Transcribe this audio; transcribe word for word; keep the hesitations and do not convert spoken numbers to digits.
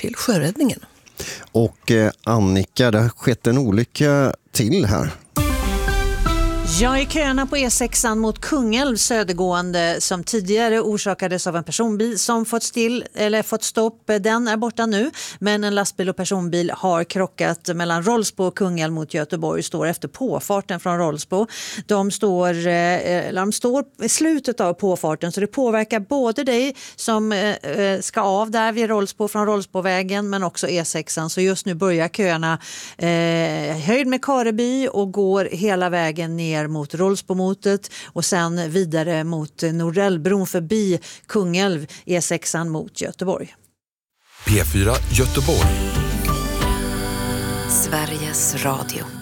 till sjöräddningen. Och eh, Annika, det har skett en olycka till här. Jag är köerna på E sexan mot Kungälv södergående som tidigare orsakades av en personbil som fått still eller fått stopp. Den är borta nu, men en lastbil och personbil har krockat mellan Rollsbo och Kungälv mot Göteborg, står efter påfarten från Rollsbo. De står, eller de står i slutet av påfarten, så det påverkar både dig som ska av där vid Rollsbo från Rollsbovägen, men också E sexan. Så just nu börjar köerna eh, höjd med Kareby och går hela vägen ner mot Rollsbomotet och sen vidare mot Norrellbron förbi Kungälv, E sexan mot Göteborg. P fyra Göteborg. Sveriges Radio.